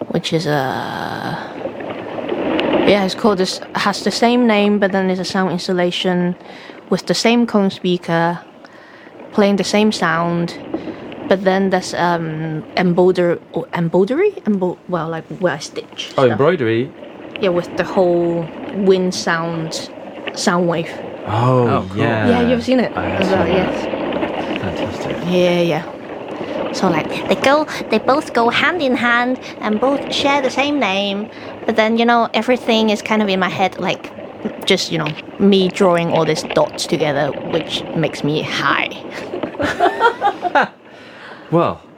which is it's called this, has the same name, but then there's a sound installation with the same cone speaker playing the same sound, but then there's embroidery, like where I stitch Oh, stuff. embroidery. Yeah, with the whole wind sound wave. Oh, cool. yeah. Yeah, you've seen it I have as well. seen Yes. that. Fantastic. Yeah. So like they both go hand in hand and both share the same name, but then everything is kind of in my head, like just me drawing all these dots together, which makes me high. Well,